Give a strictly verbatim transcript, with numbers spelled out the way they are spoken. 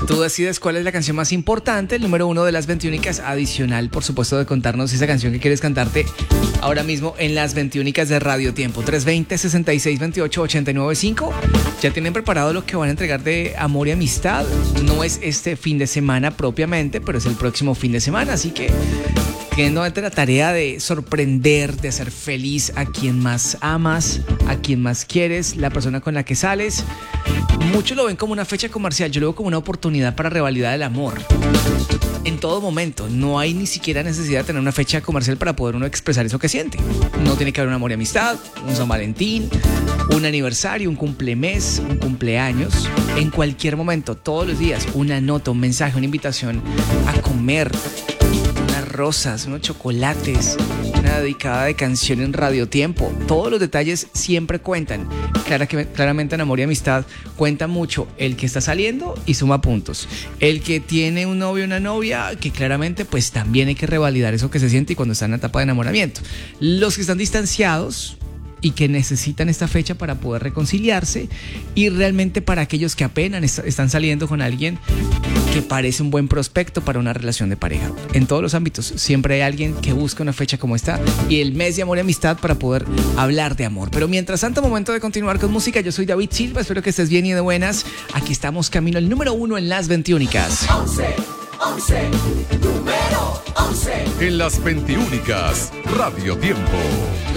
Tú decides cuál es la canción más importante, el número uno de las veintiúnicas, adicional, por supuesto, de contarnos esa canción que quieres cantarte ahora mismo en las veintiúnicas de Radio Tiempo. tres veinte, sesenta y seis veintiocho, ochenta y nueve cinco. ¿Ya tienen preparado lo que van a entregar de amor y amistad? No es este fin de semana propiamente, pero es el próximo fin de semana, así que tienen la tarea de sorprender, de hacer feliz a quien más amas, a quien más quieres, la persona con la que sales. Muchos lo ven como una fecha comercial, yo lo veo como una oportunidad para revalidar el amor. En todo momento, no hay ni siquiera necesidad de tener una fecha comercial para poder uno expresar eso que siente. No tiene que haber un amor y amistad, un San Valentín, un aniversario, un cumplemes, un cumpleaños. En cualquier momento, todos los días, una nota, un mensaje, una invitación a comer, unas rosas, unos chocolates, una dedicada de canción en Radio Tiempo. Todos los detalles siempre cuentan. Clara que, claramente en amor y amistad cuenta mucho el que está saliendo y suma puntos. El que tiene un novio o una novia, que claramente pues también hay que revalidar eso que se siente y cuando está en la etapa de enamoramiento. Los que están distanciados y que necesitan esta fecha para poder reconciliarse, y realmente para aquellos que apenas est- están saliendo con alguien que parece un buen prospecto para una relación de pareja. En todos los ámbitos siempre hay alguien que busca una fecha como esta y el mes de amor y amistad para poder hablar de amor. Pero mientras tanto, momento de continuar con música. Yo soy David Silva, espero que estés bien y de buenas. Aquí estamos camino al número uno en las veintiúnicas. once, once, número once. En las veintiúnicas, Radio Tiempo.